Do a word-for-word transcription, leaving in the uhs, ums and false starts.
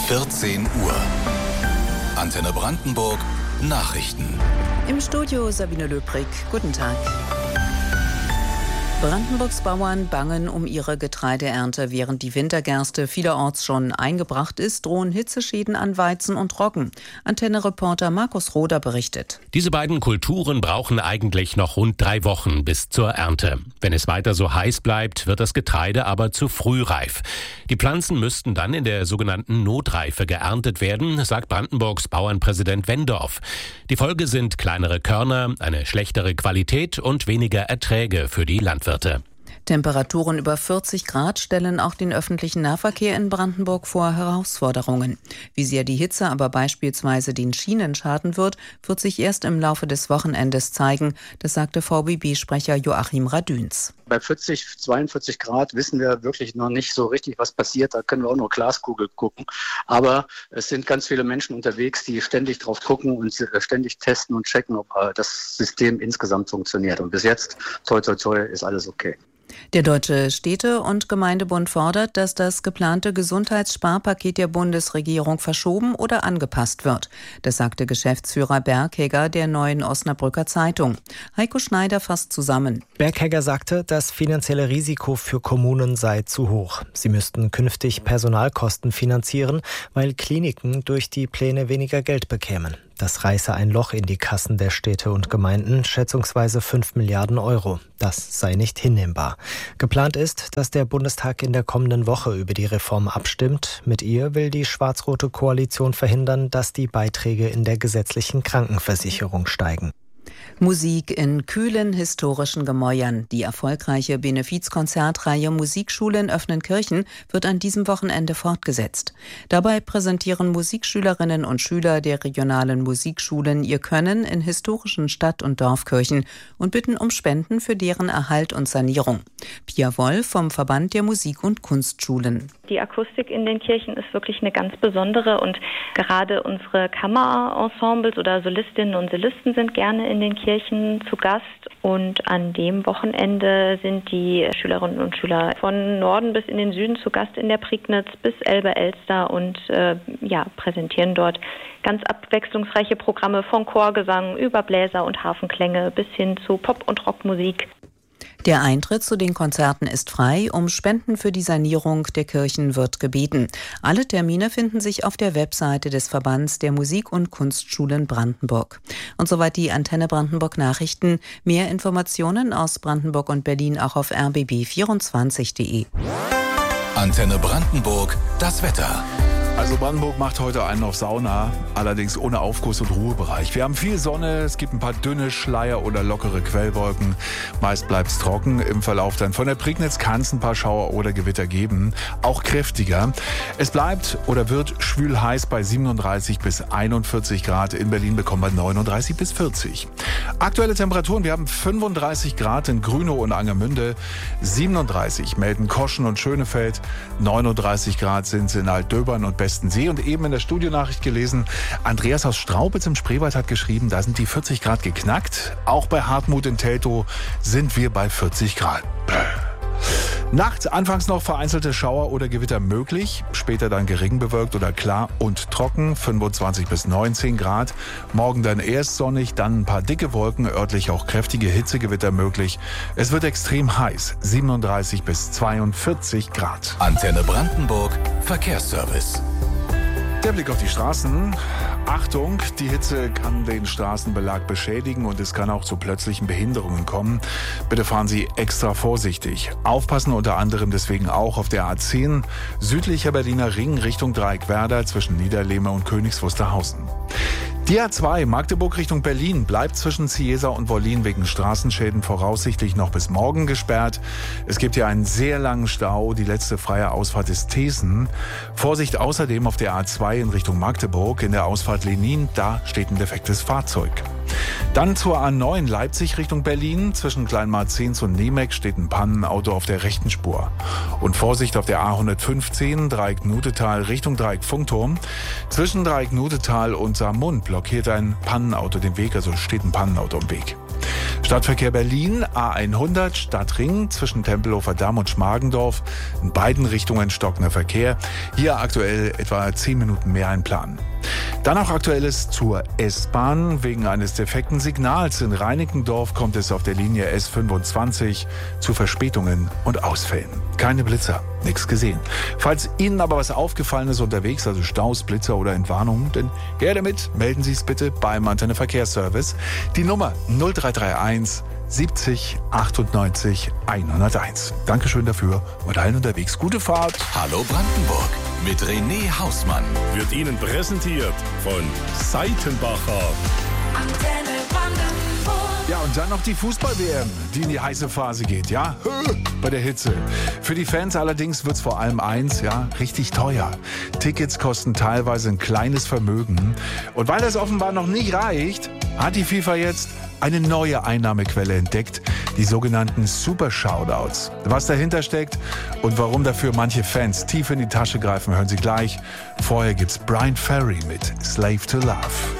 vierzehn Uhr. Antenne Brandenburg Nachrichten. Im Studio Sabine Löbrig. Guten Tag. Brandenburgs Bauern bangen um ihre Getreideernte. Während die Wintergerste vielerorts schon eingebracht ist, drohen Hitzeschäden an Weizen und Roggen. Antenne-Reporter Markus Roder berichtet. Diese beiden Kulturen brauchen eigentlich noch rund drei Wochen bis zur Ernte. Wenn es weiter so heiß bleibt, wird das Getreide aber zu früh reif. Die Pflanzen müssten dann in der sogenannten Notreife geerntet werden, sagt Brandenburgs Bauernpräsident Wendorf. Die Folge sind kleinere Körner, eine schlechtere Qualität und weniger Erträge für die Landwirte. Temperaturen über vierzig Grad stellen auch den öffentlichen Nahverkehr in Brandenburg vor Herausforderungen. Wie sehr die Hitze aber beispielsweise den Schienen schaden wird, wird sich erst im Laufe des Wochenendes zeigen. Das sagte V B B-Sprecher Joachim Radüns. Bei vierzig, zweiundvierzig Grad wissen wir wirklich noch nicht so richtig, was passiert. Da können wir auch nur Glaskugel gucken. Aber es sind ganz viele Menschen unterwegs, die ständig drauf gucken und ständig testen und checken, ob das System insgesamt funktioniert. Und bis jetzt, toi, toi, toi, ist alles okay. Der Deutsche Städte- und Gemeindebund fordert, dass das geplante Gesundheitssparpaket der Bundesregierung verschoben oder angepasst wird. Das sagte Geschäftsführer Berghegger der Neuen Osnabrücker Zeitung. Heiko Schneider fasst zusammen. Berghegger sagte, das finanzielle Risiko für Kommunen sei zu hoch. Sie müssten künftig Personalkosten finanzieren, weil Kliniken durch die Pläne weniger Geld bekämen. Das reiße ein Loch in die Kassen der Städte und Gemeinden, schätzungsweise fünf Milliarden Euro. Das sei nicht hinnehmbar. Geplant ist, dass der Bundestag in der kommenden Woche über die Reform abstimmt. Mit ihr will die schwarz-rote Koalition verhindern, dass die Beiträge in der gesetzlichen Krankenversicherung steigen. Musik in kühlen historischen Gemäuern. Die erfolgreiche Benefizkonzertreihe Musikschulen öffnen Kirchen wird an diesem Wochenende fortgesetzt. Dabei präsentieren Musikschülerinnen und Schüler der regionalen Musikschulen ihr Können in historischen Stadt- und Dorfkirchen und bitten um Spenden für deren Erhalt und Sanierung. Pia Wolf vom Verband der Musik- und Kunstschulen. Die Akustik in den Kirchen ist wirklich eine ganz besondere und gerade unsere Kammerensembles oder Solistinnen und Solisten sind gerne in den Kirchen zu Gast und an dem Wochenende sind die Schülerinnen und Schüler von Norden bis in den Süden zu Gast in der Prignitz bis Elbe-Elster und äh, ja, präsentieren dort ganz abwechslungsreiche Programme von Chorgesang über Bläser und Harfenklänge bis hin zu Pop- und Rockmusik. Der Eintritt zu den Konzerten ist frei. Um Spenden für die Sanierung der Kirchen wird gebeten. Alle Termine finden sich auf der Webseite des Verbands der Musik- und Kunstschulen Brandenburg. Und soweit die Antenne Brandenburg Nachrichten. Mehr Informationen aus Brandenburg und Berlin auch auf r b b vierundzwanzig punkt de. Antenne Brandenburg, das Wetter. Also Brandenburg macht heute einen auf Sauna, allerdings ohne Aufguss- und Ruhebereich. Wir haben viel Sonne, es gibt ein paar dünne Schleier oder lockere Quellwolken. Meist bleibt es trocken. Im Verlauf dann von der Prignitz kann es ein paar Schauer oder Gewitter geben, auch kräftiger. Es bleibt oder wird schwül heiß bei siebenunddreißig bis einundvierzig Grad. In Berlin bekommen wir neununddreißig bis vierzig. Aktuelle Temperaturen, wir haben fünfunddreißig Grad in Grünow und Angermünde, siebenunddreißig melden Koschen und Schönefeld, neununddreißig Grad sind es in Altdöbern und See. Und eben in der Studionachricht gelesen, Andreas aus Straubitz im Spreewald hat geschrieben, da sind die vierzig Grad geknackt. Auch bei Hartmut in Teltow sind wir bei vierzig Grad. Nachts anfangs noch vereinzelte Schauer oder Gewitter möglich, später dann gering bewölkt oder klar und trocken, fünfundzwanzig bis neunzehn Grad. Morgen dann erst sonnig, dann ein paar dicke Wolken, örtlich auch kräftige Hitzegewitter möglich. Es wird extrem heiß, siebenunddreißig bis zweiundvierzig Grad. Antenne Brandenburg, Verkehrsservice. Der Blick auf die Straßen. Achtung, die Hitze kann den Straßenbelag beschädigen und es kann auch zu plötzlichen Behinderungen kommen. Bitte fahren Sie extra vorsichtig. Aufpassen unter anderem deswegen auch auf der A zehn, südlicher Berliner Ring Richtung Dreieckwerder zwischen Niederlehme und Königs Wusterhausen. Die A zwei Magdeburg Richtung Berlin bleibt zwischen Ciesa und Wollin wegen Straßenschäden voraussichtlich noch bis morgen gesperrt. Es gibt hier einen sehr langen Stau. Die letzte freie Ausfahrt ist Thesen. Vorsicht außerdem auf der A zwei in Richtung Magdeburg. In der Ausfahrt Lenin, da steht ein defektes Fahrzeug. Dann zur A neun Leipzig Richtung Berlin. Zwischen Kleinmarzens und Nemec steht ein Pannenauto auf der rechten Spur. Und Vorsicht auf der A hundertfünfzehn Dreieck Nutetal Richtung Dreieck Funkturm. Zwischen Dreieck Nutetal und Saarmund blockiert ein Pannenauto den Weg, also steht ein Pannenauto im Weg. Stadtverkehr Berlin, A hundert, Stadtring zwischen Tempelhofer Damm und Schmargendorf. In beiden Richtungen stockender Verkehr. Hier aktuell etwa zehn Minuten mehr einplanen. Dann auch Aktuelles zur S-Bahn. Wegen eines defekten Signals in Reinickendorf kommt es auf der Linie S fünfundzwanzig zu Verspätungen und Ausfällen. Keine Blitzer, nichts gesehen. Falls Ihnen aber was aufgefallen ist unterwegs, also Staus, Blitzer oder Entwarnungen, dann her damit, melden Sie es bitte beim Antenne Verkehrsservice. Die Nummer null drei drei eins siebzig achtundneunzig hunderteins. Dankeschön dafür und allen unterwegs gute Fahrt. Hallo Brandenburg mit René Hausmann. Wird Ihnen präsentiert von Seitenbacher. Antenne Brandenburg. Ja, und dann noch die Fußball-W M, die in die heiße Phase geht, ja? Bei der Hitze. Für die Fans allerdings wird's vor allem eins, ja, richtig teuer. Tickets kosten teilweise ein kleines Vermögen. Und weil das offenbar noch nicht reicht, hat die FIFA jetzt eine neue Einnahmequelle entdeckt, die sogenannten Super Shoutouts. Was dahinter steckt und warum dafür manche Fans tief in die Tasche greifen, hören Sie gleich. Vorher gibt's Brian Ferry mit Slave to Love.